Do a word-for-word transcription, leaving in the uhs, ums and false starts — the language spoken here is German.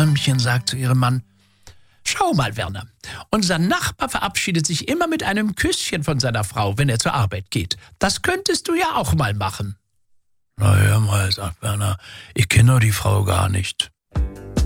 Ärmchen sagt zu ihrem Mann: »Schau mal, Werner, unser Nachbar verabschiedet sich immer mit einem Küsschen von seiner Frau, wenn er zur Arbeit geht. Das könntest du ja auch mal machen.« »Na hör mal«, sagt Werner, »ich kenne doch die Frau gar nicht.«